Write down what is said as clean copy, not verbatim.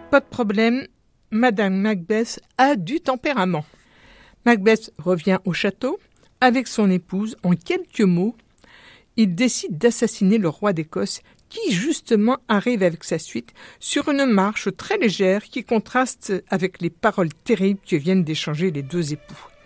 Pas de problème, Madame Macbeth a du tempérament. Macbeth revient au château avec son épouse. En quelques mots, il décide d'assassiner le roi d'Écosse qui justement arrive avec sa suite sur une marche très légère qui contraste avec les paroles terribles que viennent d'échanger les deux époux.